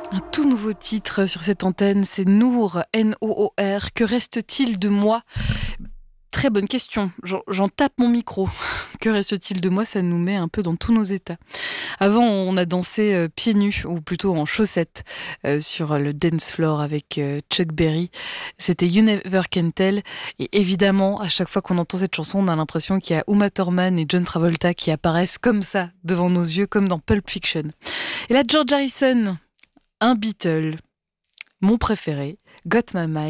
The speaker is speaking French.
Un tout nouveau titre sur cette antenne, c'est Noor, N-O-O-R. Que reste-t-il de moi? Très bonne question. J'en tape mon micro. Que reste-t-il de moi? Ça nous met un peu dans tous nos états. Avant, on a dansé pieds nus, ou plutôt en chaussettes, sur le dance floor avec Chuck Berry. C'était You Never Can Tell. Et évidemment, à chaque fois qu'on entend cette chanson, on a l'impression qu'il y a Uma Thurman et John Travolta qui apparaissent comme ça, devant nos yeux, comme dans Pulp Fiction. Et là, George Harrison, un Beatle, mon préféré, Got My Mind.